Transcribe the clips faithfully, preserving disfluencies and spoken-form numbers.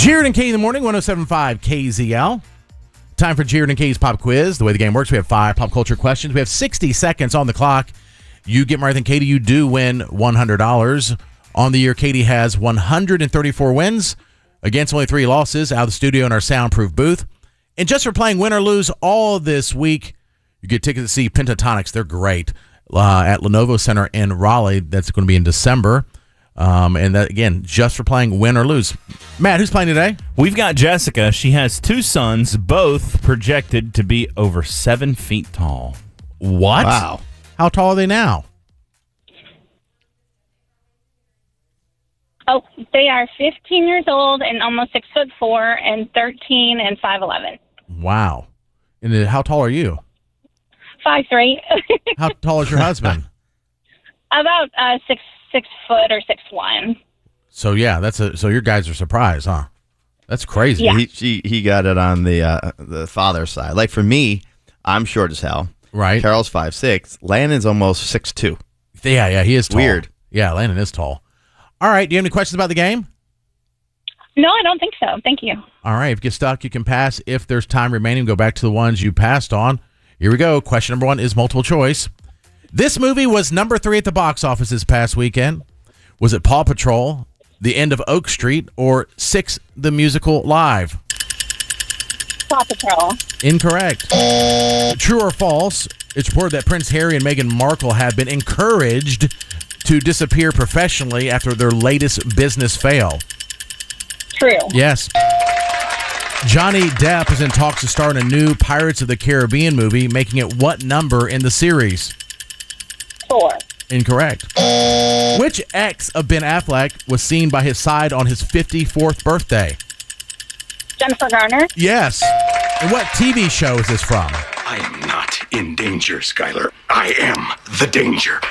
Jared and Katie in the morning, one oh seven point five K Z L. Time for Jared and Katie's pop quiz. The way the game works, we have five pop culture questions. We have sixty seconds on the clock. You get more right than Katie, you do win one hundred dollars. On the year, Katie has one hundred thirty-four wins against only three losses out of the studio in our soundproof booth. And just for playing win or lose all this week, you get tickets to see Pentatonics. They're great uh, at Lenovo Center in Raleigh. That's going to be in December. Um, and that, again, just for playing win or lose. Matt, who's playing today? We've got Jessica. She has two sons, both projected to be over seven feet tall. What? Wow. How tall are they now? Oh, they are fifteen years old and almost six foot four, and thirteen and five eleven. Wow. And then how tall are you? Five three. How tall is your husband? About uh, six six foot or six one. So yeah, that's a so your guys are surprised, huh? That's crazy. Yeah. He she, he got it on the uh, the father's side. Like for me, I'm short as hell. Right. Carol's five six. Landon's almost six two. Yeah, yeah, he is tall. Weird. Yeah, Landon is tall. All right, do you have any questions about the game? No, I don't think so. Thank you. All right, if you get stuck, you can pass. If there's time remaining, go back to the ones you passed on. Here we go. Question number one is multiple choice. This movie was number three at the box office this past weekend. Was it Paw Patrol, The End of Oak Street, or Six, the Musical Live? Paw Patrol. Incorrect. True or false? It's reported that Prince Harry and Meghan Markle have been encouraged to disappear professionally after their latest business fail. True. Yes. Johnny Depp is in talks to star in a new Pirates of the Caribbean movie, making it what number in the series? Four. Incorrect. Which ex of Ben Affleck was seen by his side on his fifty-fourth birthday? Jennifer Garner. Yes. And what T V show is this from? I am not in danger, Skylar. I am the danger.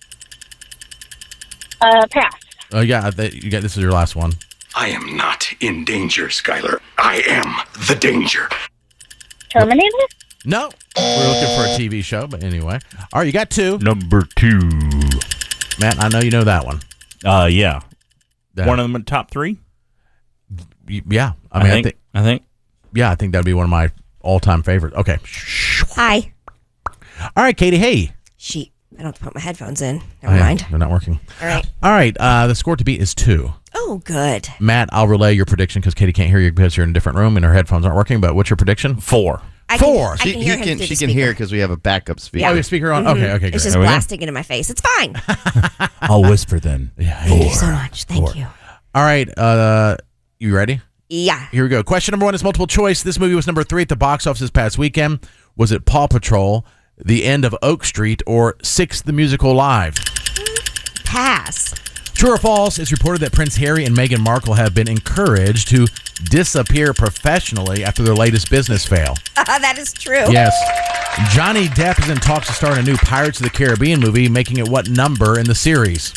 Uh, pass. Oh, yeah, th- you got this is your last one. I am not in danger, Skylar. I am the danger. Terminator. No. We're looking for a T V show, but anyway. All right, you got two. Number two. Matt, I know you know that one. Uh, yeah. That- One of them in top three? y- Yeah. I mean, I think, I think, I think. yeah, I think that'd be one of my all-time favorites. Okay. Hi. All right, Katie, hey. She. I don't have to put my headphones in. Never Oh, yeah, mind. they're not working. All right. All right, uh, the score to beat is two. Oh, good. Matt, I'll relay your prediction because Katie can't hear you because you're in a different room and her headphones aren't working, but what's your prediction? Four. I Four. Can, I She, can he hear him can, through she the can speaker. hear because we have a backup speaker. Oh, your speaker on? Okay, okay, great. It's just There we go. blasting into my face. It's fine. I'll whisper then. Yeah, Thank yeah. you so much. Thank Four. you. All right, uh, you ready? Yeah. Here we go. Question number one is multiple choice. This movie was number three at the box office this past weekend. Was it Paw Patrol, The End of Oak Street, or Six, the Musical Live? Pass. True or false? It's reported that Prince Harry and Meghan Markle have been encouraged to disappear professionally after their latest business fail. That is true. Yes. Johnny Depp is in talks to star in a new Pirates of the Caribbean movie, making it what number in the series?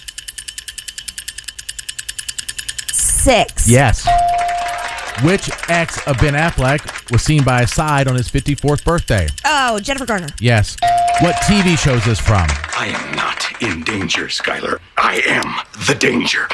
Six. Yes. Which ex of Ben Affleck was seen by his side on his fifty-fourth birthday? Oh, Jennifer Garner. Yes. What T V show is this from? I am not in danger, Skylar. I am the danger.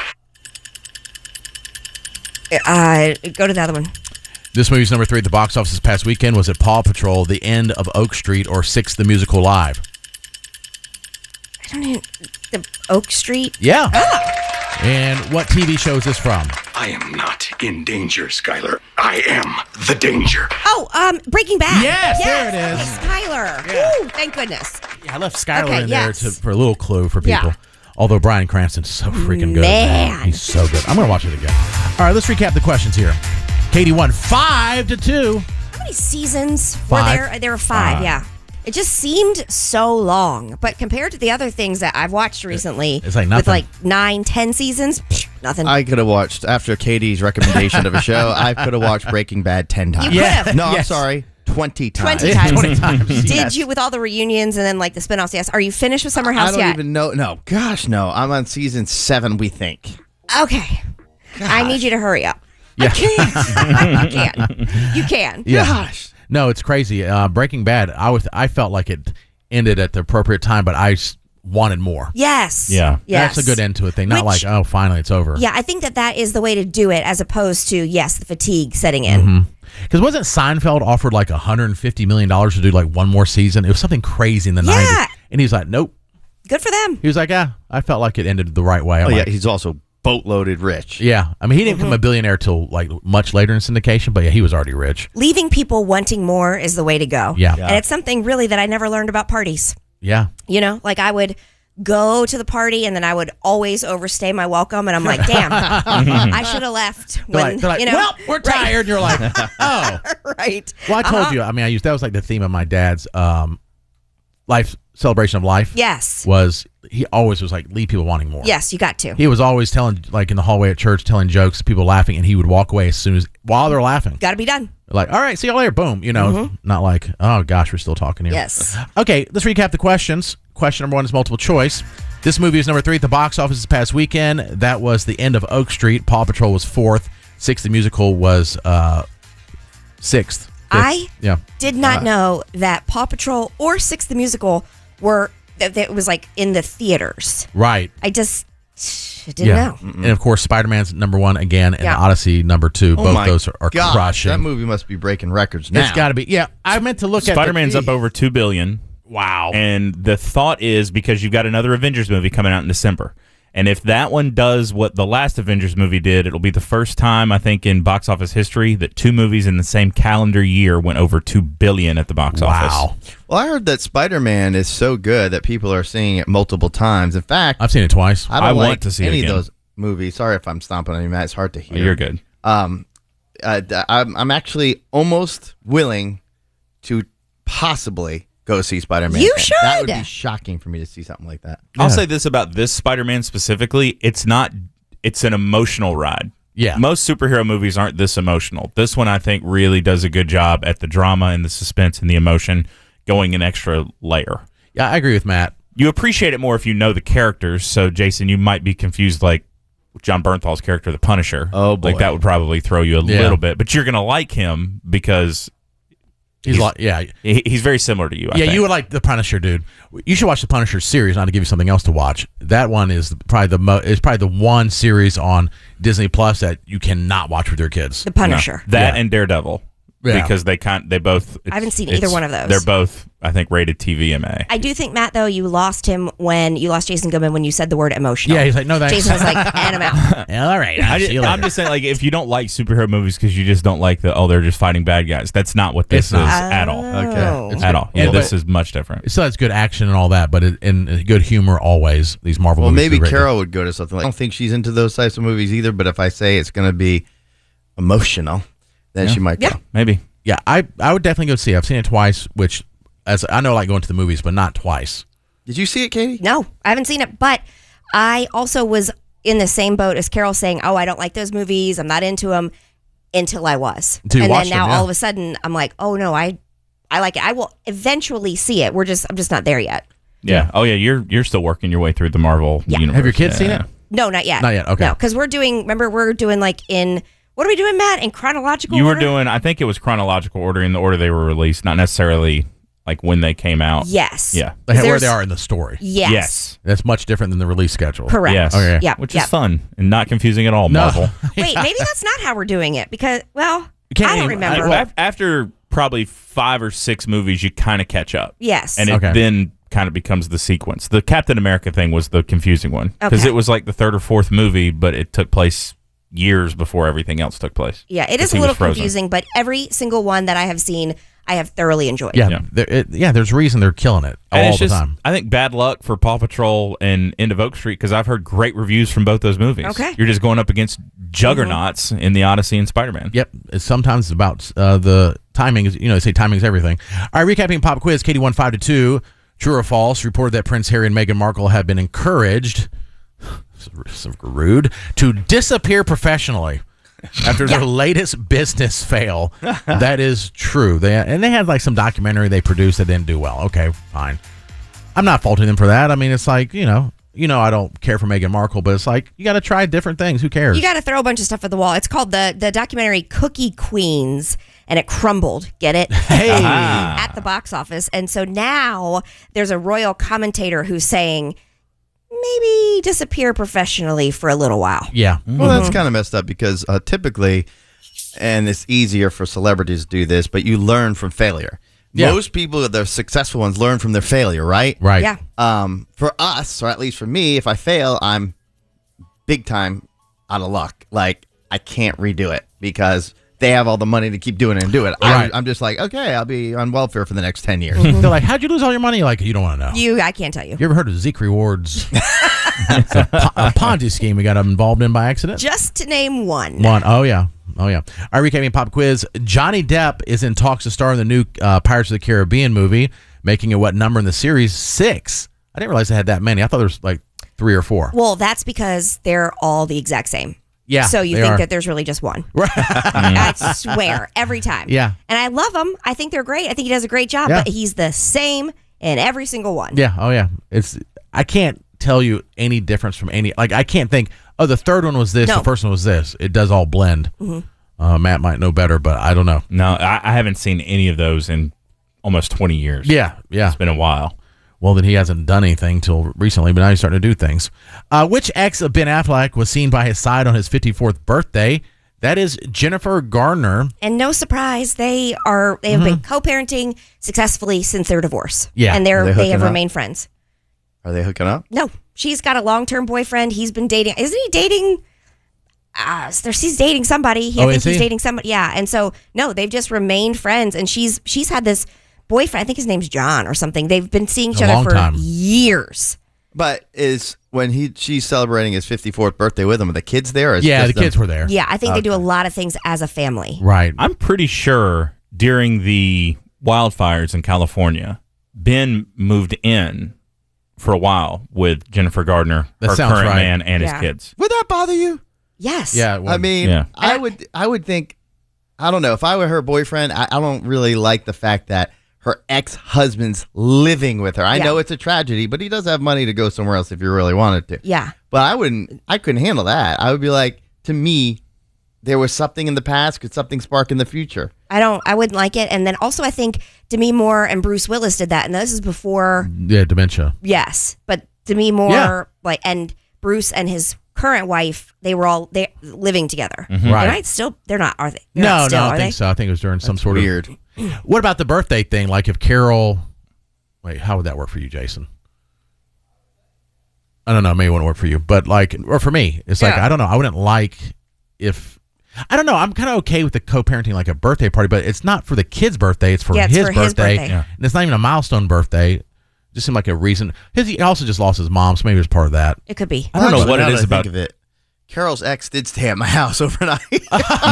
Uh, go to the other one. This movie's number three at the box office this past weekend. Was it Paw Patrol, The End of Oak Street, or Six, the Musical Live? I don't even. The Oak Street. Yeah. And what T V show is this from? I am not in danger, Skylar. I am the danger. Oh, um, Breaking Bad. Yes, there it is. Okay, Skylar. Yeah. Woo, thank goodness. Yeah, I left Skylar Okay, in yes. there to, for a little clue for Yeah. people. Although Bryan Cranston's so freaking good. Man. He's so good. I'm going to watch it again. All right, let's recap the questions here. Katie won five to two. How many seasons Five. were there? There were five, Five. yeah. It just seemed so long, but compared to the other things that I've watched recently, It's like with nothing. like nine, ten seasons, psh, nothing. I could have watched, after Katie's recommendation of a show, I could have watched Breaking Bad ten times. You could have. No, I'm Yes. sorry, twenty times. Twenty times. twenty times. Did Yes. you with all the reunions and then like the spinoffs? Yes. Are you finished with Summer House I don't yet? even know. No, gosh, no. I'm on season seven, we think. Okay. I need you to hurry up. Yeah. you can. You can. Yeah. Gosh. No, it's crazy. Uh, Breaking Bad, I was I felt like it ended at the appropriate time, but I s- wanted more. Yes. Yeah. Yes. That's a good end to it thing. Not Which- like, oh, finally it's over. Yeah, I think that that is the way to do it, as opposed to yes, the fatigue setting in. Mm-hmm. Because wasn't Seinfeld offered like one hundred fifty million dollars to do like one more season? It was something crazy in the Yeah. nineties. And he's like, nope. Good for them. He was like, yeah, I felt like it ended the right way. I'm Oh, yeah, like, he's also boatloaded rich. yeah. I mean, he didn't Mm-hmm. become a billionaire till like much later in syndication, but yeah, he was already rich. Leaving people wanting more is the way to go. Yeah. And it's something really that I never learned about parties. Yeah. You know, like I would go to the party and then I would always overstay my welcome, and I'm like, damn, I should have left They're when like, they're like you know. well, we're Right. tired. And you're like, oh. Right. Well, I told Uh-huh. you. I mean, I used that was like the theme of my dad's um, life celebration of life. Yes. Was he always was like leave people wanting more. Yes, you got to. He was always telling like in the hallway at church, telling jokes, people laughing, and he would walk away as soon as while they're laughing. Got to be done. Like, all right, see you later. Boom. You know, not like, oh gosh, we're still talking here. Yes. Okay, let's recap the questions. Question number one is multiple choice. This movie is number three at the box office this past weekend. That was The End of Oak Street. Paw Patrol was fourth. Sixth, the musical was uh, sixth. Fifth. I yeah. did not know that Paw Patrol or Six the Musical were that that it was like in the theaters. Right. I just didn't know. And of course, Spider-Man's number one again, and Yeah. Odyssey number two. Oh Both my those are, are gosh, crushing. that movie must be breaking records now. It's got to be. Yeah, I meant to look at Spider-Man's the, up over two billion. Wow. And the thought is because you've got another Avengers movie coming out in December. And if that one does what the last Avengers movie did, it'll be the first time, I think, in box office history that two movies in the same calendar year went over two billion dollars at the box office. Wow. Well, I heard that Spider-Man is so good that people are seeing it multiple times. In fact, I've seen it twice. I don't I want like to see it any again. of those movies. Sorry if I'm stomping on you, Matt. It's hard to Oh, hear. you're good. Um, uh, th- I'm, I'm actually almost willing to possibly go see Spider-Man. You again. should. That would be shocking for me to see something like that. I'll say this about this Spider-Man specifically. It's not, it's an emotional ride. Yeah. Most superhero movies aren't this emotional. This one, I think, really does a good job at the drama and the suspense and the emotion going an extra layer. Yeah, I agree with Matt. You appreciate it more if you know the characters. So, Jason, you might be confused like John Bernthal's character, the Punisher. Oh, boy. Like that would probably throw you a Yeah. little bit. But you're going to like him because He's, He's- like, yeah, he- he's very similar to you, I yeah. think. You would like the Punisher, dude. You should watch the Punisher series. Not to give you something else to watch. That one is probably the mo- is probably the one series on Disney Plus that you cannot watch with your kids. The Punisher. No, that Yeah. and Daredevil. Yeah. Because they kind they both I haven't seen it's- either one of those. They're both, I think, rated T V M A. I do think, Matt, though, you lost him when you lost Jason Goodman when you said the word emotional. Yeah, he's like, no, thanks. Jason was like, and I'm out. Yeah, all right. I'll I see you am later. just saying, like, if you don't like superhero movies because you just don't like the, oh, they're just fighting bad guys. That's not what this It's not. is at all. Oh. It's At all. Yeah, Well, this but- is much different. It still has good action and all that, but it, and good humor always. These Marvel Well, movies. maybe are great. Carol would go to something like. I don't think she's into those types of movies either. But if I say it's going to be emotional, then she might go. Yeah. Maybe. Yeah, I I would definitely go see it. I've seen it twice, which as I know, I like going to the movies, but not twice. Did you see it, Katie? No, I haven't seen it, but I also was in the same boat as Carol saying, oh, I don't like those movies. I'm not into them until I was. Until you and then watched now them, yeah. all of a sudden I'm like, oh, no, I I like it. I will eventually see it. We're just, I'm just not there yet. Yeah. Oh, yeah. You're you're still working your way through the Marvel Yeah. universe. Have your kids Yeah. seen it? No, not yet. Not yet, okay. No, because we're doing, remember, we're doing like in, what are we doing, Matt? In chronological You were order? doing, I think it was chronological order in the order they were released, not necessarily like when they came out. Yes. Yeah. Like where There's- they are in the story. Yes. Yes. That's much different than the release schedule. Correct. Yes. Okay. Yeah. Which yeah. is fun and not confusing at all, No. Marvel. Wait, maybe that's not how we're doing it because, well, can't I don't even- remember. Well, af- after probably five or six movies, you kind of catch up. yes. And it Okay. then kind of becomes the sequence. The Captain America thing was the confusing one because Okay. it was like the third or fourth movie, but it took place years before everything else took place. yeah, it 'Cause is a he was little frozen. confusing, but every single one that I have seen, I have thoroughly enjoyed. Yeah, Yeah. there- it- yeah. There's a reason they're killing it And all it's the just, time. I think bad luck for Paw Patrol and End of Oak Street because I've heard great reviews from both those movies. Okay. You're just going up against juggernauts in the Odyssey and Spider-Man. Yep. It's sometimes about uh, the timing. Is, you know, they say timing is everything. All right, recapping pop quiz. Katie won five to two. True or false? Reported that Prince Harry and Meghan Markle have been encouraged, so rude, to disappear professionally after their latest business fail. That is true. They and they had like some documentary they produced that didn't do well. Okay, fine. I'm not faulting them for that. I mean, it's like you know, you know, I don't care for Meghan Markle, but it's like you got to try different things. Who cares? You got to throw a bunch of stuff at the wall. It's called the the documentary Cookie Queens, and it crumbled. Get it? Hey. At the box office. And so now there's a royal commentator who's saying, maybe disappear professionally for a little while. Yeah. Well, that's kind of messed up because uh, typically, and it's easier for celebrities to do this, but you learn from failure. Yeah. Most people, the successful ones, learn from their failure, right? Right. Yeah. Um, for us, or at least for me, if I fail, I'm big time out of luck. Like, I can't redo it because they have all the money to keep doing it and do it. Right. I, I'm just like, okay, I'll be on welfare for the next ten years. They're like, how'd you lose all your money? You're like, you don't want to know. You, I can't tell you. You ever heard of Zeke Rewards? It's a, po- a Ponzi scheme we got involved in by accident. Just to name one. One. Oh, yeah. Oh, yeah. All right, recapping pop quiz. Johnny Depp is in talks to star in the new uh, Pirates of the Caribbean movie, making it what number in the series? Six. I didn't realize they had that many. I thought there was like three or four. Well, that's because they're all the exact same. Yeah. So you they think are. that there's really just one. I swear, every time. Yeah. And I love him. I think they're great. I think he does a great job, Yeah. but he's the same in every single one. Yeah. Oh, yeah. It's. I can't tell you any difference from any. Like, I can't think, oh, the third one was this, No. the first one was this. It does all blend. Mm-hmm. Uh, Matt might know better, but I don't know. No, I, I haven't seen any of those in almost twenty years. Yeah. Yeah. It's been a while. Well, then he hasn't done anything till recently, but now he's starting to do things. Uh, which ex of Ben Affleck was seen by his side on his fifty-fourth birthday? That is Jennifer Garner. And no surprise, they are they have been co-parenting successfully since their divorce. Mm-hmm. Yeah. And they're Are they they have hooking up? remained friends. Are they hooking up? No. She's got a long-term boyfriend. He's been dating. Isn't he dating uh, there, she's dating somebody. He, I Oh, think is he's he? dating somebody. Yeah. And so no, they've just remained friends. And she's she's had this boyfriend. I think his name's John or something. They've been seeing each A other long for time. years. But is when he she's celebrating his fifty-fourth birthday with him, are the kids there? Or is it Yeah, just the kids them? were there. Yeah, I think they do a lot of things as a family. Right. I'm pretty sure during the wildfires in California, Ben moved in for a while with Jennifer Gardner, That her sounds current right. man, and Yeah. his kids. Would that bother you? Yes. Yeah. it I was. mean, Yeah. I would I would think I don't know, if I were her boyfriend, I, I don't really like the fact that her ex-husband's living with her. I Yeah. know it's a tragedy, but he does have money to go somewhere else if you really wanted to. Yeah. But I wouldn't I couldn't handle that. I would be like, to me, there was something in the past, could something spark in the future? I don't. I wouldn't like it. And then also, I think Demi Moore and Bruce Willis did that, and this is before. yeah, dementia. Yes, but Demi Moore, Yeah. like, and Bruce and his current wife, they were all they living together. Right. They might still. They're not. Are they? They're No, not still, no, I are think they? so. I think it was during some sort Weird. of. What about the birthday thing? Like if Carol. Wait, how would that work for you, Jason? I don't know. Maybe it wouldn't work for you, but like, or for me, it's like Yeah. I don't know. I wouldn't like if. I don't know. I'm kind of okay with the co-parenting, like a birthday party, but it's not for the kid's birthday. It's for, Yeah, it's his, for his birthday, birthday. Yeah. and it's not even a milestone birthday. It just seemed like a reason. His, he also just lost his mom, so maybe it was part of that. It could be. I don't know Actually, what now it that is I about think of it. Carol's ex did stay at my house overnight. Okay.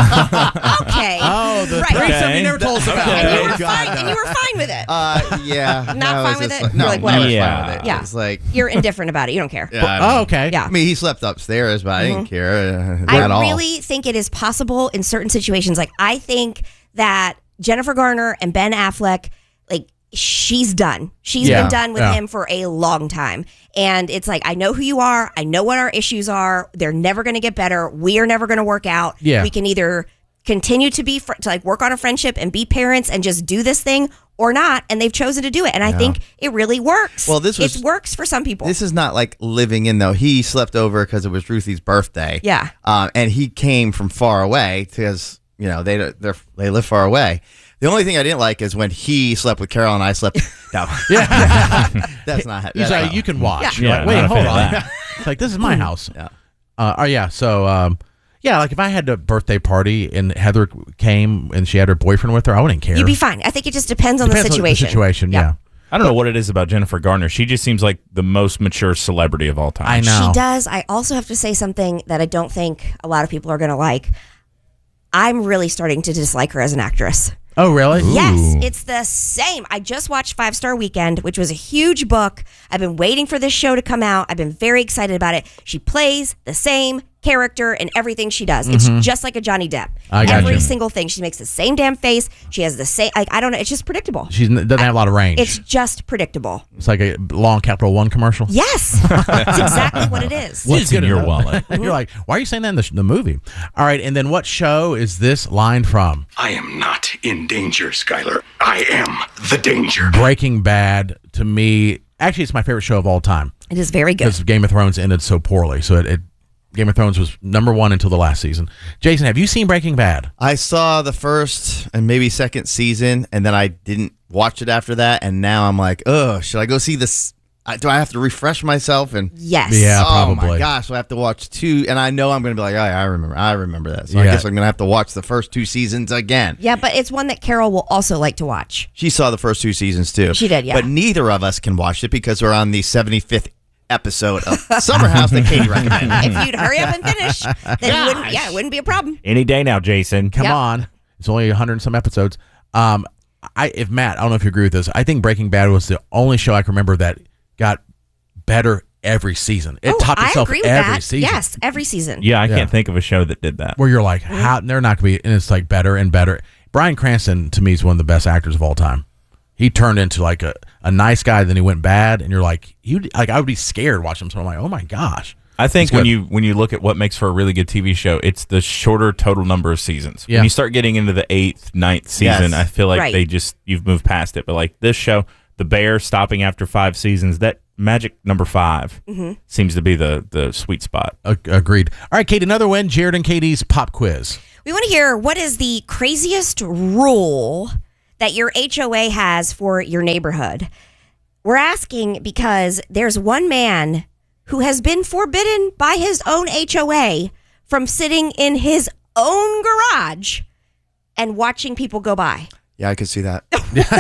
Oh, the Right. threesome Okay. you never told us about. And you Oh, were God, fine. no. And you were fine with it. Uh, yeah. Not no, fine it's with just it? Like, You're no, like, I whatever. was Yeah. fine with it. Yeah. It's like, You're indifferent about it. You don't care. yeah, I Oh, okay. Yeah. I mean, he slept upstairs, but I didn't care uh, I at all. really think it is possible in certain situations. Like, I think that Jennifer Garner and Ben Affleck, like, she's done. She's Yeah, been done with yeah. him for a long time. And it's like, I know who you are. I know what our issues are. They're never going to get better. We are never going to work out. Yeah. We can either continue to be, fr- to like work on a friendship and be parents and just do this thing or not. And they've chosen to do it. And I think it really works. Well, this was- It works for some people. This is not like living in, though. He slept over because it was Ruthie's birthday. Yeah. Um, and he came from far away because, you know, they they're, they live far away. The only thing I didn't like is when he slept with Carol and I slept. No. Yeah. That's not. He's that's like, not- you can watch. Yeah. You're like, wait, Yeah, not a hold fan of on. It's like, this is my house. Yeah. Uh, oh, yeah. So, um, yeah, like if I had a birthday party and Heather came and she had her boyfriend with her, I wouldn't care. You'd be fine. I think it just depends on Depends the on situation. The situation, yeah. I don't know what it is about Jennifer Garner. She just seems like the most mature celebrity of all time. I know. She does. I also have to say something that I don't think a lot of people are going to like. I'm really starting to dislike her as an actress. Oh, really? Yes, it's the same. I just watched Five Star Weekend, which was a huge book. I've been waiting for this show to come out. I've been very excited about it. She plays the same character in everything she does. It's just like a Johnny Depp. I got Every you. single thing. She makes the same damn face. She has the same, like, I don't know. It's just predictable. She doesn't have a lot of range. It's just predictable. It's like a long Capital One commercial. Yes, that's exactly what it is. What's She's good in your enough. wallet? You're like, why are you saying that in the, the movie? All right, and then what show is this line from? I am not in danger, Skyler. I am the danger. Breaking Bad, to me, actually, it's my favorite show of all time. It is very good. Because Game of Thrones ended so poorly. So it, it Game of Thrones was number one until the last season. Jason, have you seen Breaking Bad? I saw the first and maybe second season, and then I didn't watch it after that. And now I'm like, oh, should I go see this? I- Do I have to refresh myself? And Yes. Yeah, oh my probably. gosh, so I have to watch two, and I know I'm going to be like, oh, yeah, I remember, I remember that. So I Yeah. guess I'm going to have to watch the first two seasons again. Yeah, but it's one that Carol will also like to watch. She saw the first two seasons too. She did, yeah. But neither of us can watch it because we're on the seventy-fifth episode of Summer House that Katie recommended. If you'd hurry up and finish, then it wouldn't, yeah, it wouldn't be a problem. Any day now, Jason. Come Yep. on. It's only one hundred and some episodes. Um, I if Matt, I don't know if you agree with this. I think Breaking Bad was the only show I can remember that got better every season. It Oh, topped I itself agree with every that. season. Yes, every season. Yeah, I Yeah. can't think of a show that did that. Where you're like, how they're not going to be, and it's like better and better. Bryan Cranston, to me, is one of the best actors of all time. He turned into like a, a nice guy, then he went bad, and you're like, you like I would be scared watching him. So I'm like, oh my gosh. I think It's when good. you when you look at what makes for a really good T V show, it's the shorter total number of seasons. Yeah. When you start getting into the eighth, ninth season, Yes. I feel like Right. they just you've moved past it. But like this show, The Bear stopping after five seasons, that magic number five seems to be the the sweet spot. Ag- agreed. All right, Kate, another win. Jared and Katie's pop quiz. We want to hear what is the craziest rule that your H O A has for your neighborhood. We're asking because there's one man who has been forbidden by his own H O A from sitting in his own garage and watching people go by. Yeah, I could see that.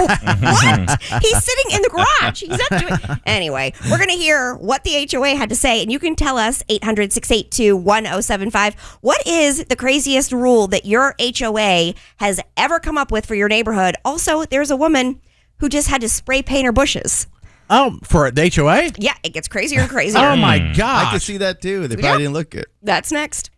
What? He's sitting in the garage. He's not doing. Anyway, we're going to hear what the H O A had to say, and you can tell us eight hundred, six eight two, one oh seven five. What is the craziest rule that your H O A has ever come up with for your neighborhood? Also, there's a woman who just had to spray paint her bushes. Oh, for the H O A? Yeah, it gets crazier and crazier. Oh my I gosh. could see that too. They probably Yeah. didn't look good. That's next.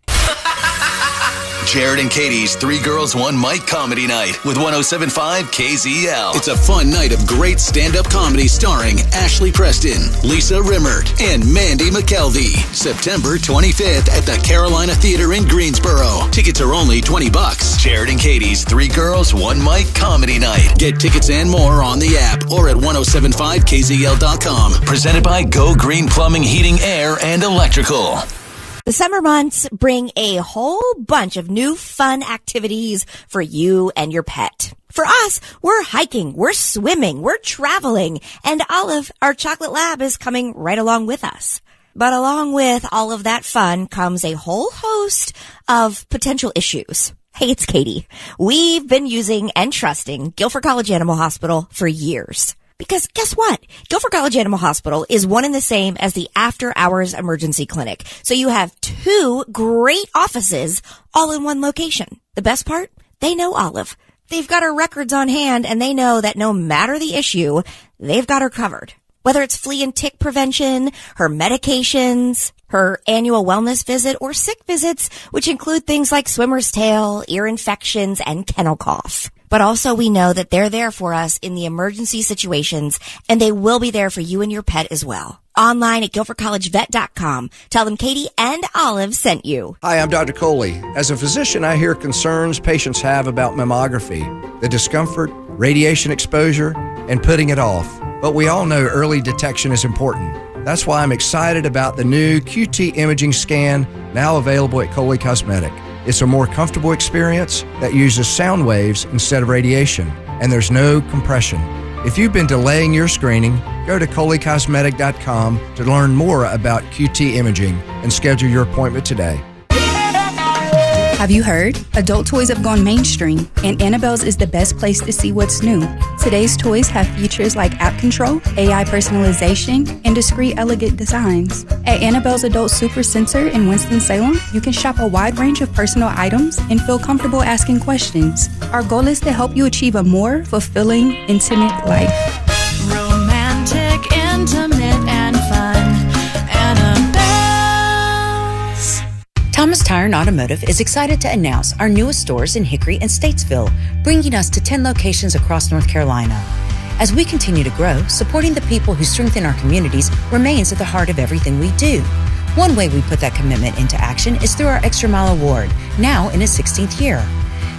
Jared and Katie's Three Girls, One Mic Comedy Night with one oh seven point five K Z L. It's a fun night of great stand-up comedy starring Ashley Preston, Lisa Rimmert, and Mandy McKelvey. September twenty-fifth at the Carolina Theater in Greensboro. Tickets are only twenty bucks. Jared and Katie's Three Girls, One Mic Comedy Night. Get tickets and more on the app or at ten seventy-five K Z L dot com. Presented by Go Green Plumbing, Heating, Air, and Electrical. The summer months bring a whole bunch of new fun activities for you and your pet. For us, we're hiking, we're swimming, we're traveling, and Olive, our chocolate lab, is coming right along with us. But along with all of that fun comes a whole host of potential issues. Hey, it's Katie. We've been using and trusting Guilford College Animal Hospital for years. Because guess what? Guilford College Animal Hospital is one and the same as the After Hours Emergency Clinic. So you have two great offices all in one location. The best part? They know Olive. They've got her records on hand, and they know that no matter the issue, they've got her covered. Whether it's flea and tick prevention, her medications, her annual wellness visit, or sick visits, which include things like swimmer's tail, ear infections, and kennel cough. But also we know that they're there for us in the emergency situations, and they will be there for you and your pet as well. Online at guilford college vet dot com. Tell them Katie and Olive sent you. Hi, I'm Doctor Coley. As a physician, I hear concerns patients have about mammography, the discomfort, radiation exposure, and putting it off. But we all know early detection is important. That's why I'm excited about the new Q T imaging scan now available at Coley Cosmetic. It's a more comfortable experience that uses sound waves instead of radiation, and there's no compression. If you've been delaying your screening, go to coley cosmetic dot com to learn more about Q T imaging and schedule your appointment today. Have you heard? Adult toys have gone mainstream, and Annabelle's is the best place to see what's new. Today's toys have features like app control, A I personalization, and discreet, elegant designs. At Annabelle's Adult Super Center in Winston-Salem, you can shop a wide range of personal items and feel comfortable asking questions. Our goal is to help you achieve a more fulfilling, intimate life. Romantic, intimate, and fun. Annabelle's. Thomas Tire and Automotive is excited to announce our newest stores in Hickory and Statesville, bringing us to ten locations across North Carolina. As we continue to grow, supporting the people who strengthen our communities remains at the heart of everything we do. One way we put that commitment into action is through our Extra Mile Award, now in its sixteenth year.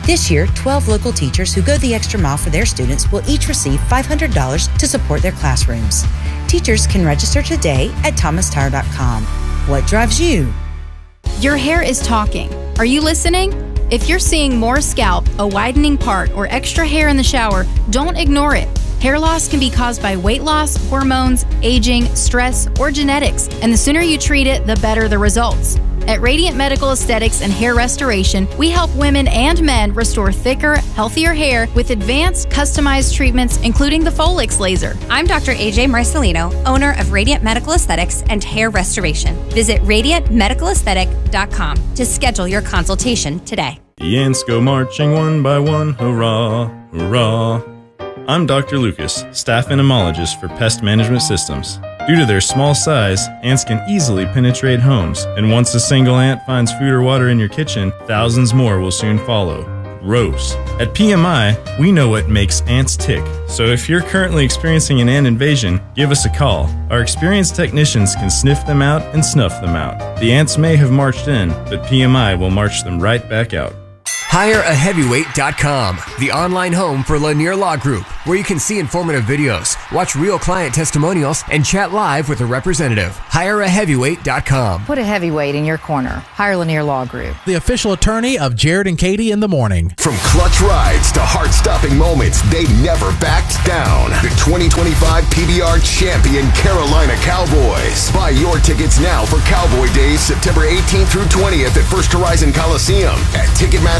This year, twelve local teachers who go the extra mile for their students will each receive five hundred dollars to support their classrooms. Teachers can register today at thomas tire dot com. What drives you? Your hair is talking. Are you listening? If you're seeing more scalp, a widening part, or extra hair in the shower, don't ignore it. Hair loss can be caused by weight loss, hormones, aging, stress, or genetics, and the sooner you treat it, the better the results. At Radiant Medical Aesthetics and Hair Restoration, we help women and men restore thicker, healthier hair with advanced, customized treatments, including the Folix laser. I'm Doctor A J Marcelino, owner of Radiant Medical Aesthetics and Hair Restoration. Visit radiant medical aesthetic dot com to schedule your consultation today. The ants go marching one by one, hurrah, hurrah. I'm Doctor Lucas, staff entomologist for Pest Management Systems. Due to their small size, ants can easily penetrate homes, and once a single ant finds food or water in your kitchen, thousands more will soon follow. Gross. At P M I, we know what makes ants tick, so if you're currently experiencing an ant invasion, give us a call. Our experienced technicians can sniff them out and snuff them out. The ants may have marched in, but P M I will march them right back out. hire a heavyweight dot com, the online home for Lanier Law Group, where you can see informative videos, watch real client testimonials, and chat live with a representative. hire a heavyweight dot com. Put a heavyweight in your corner. Hire Lanier Law Group. The official attorney of Jared and Katie in the morning. From clutch rides to heart-stopping moments, they never backed down. The twenty twenty-five P B R champion Carolina Cowboys. Buy your tickets now for Cowboy Days, September eighteenth through twentieth at First Horizon Coliseum at Ticketmaster.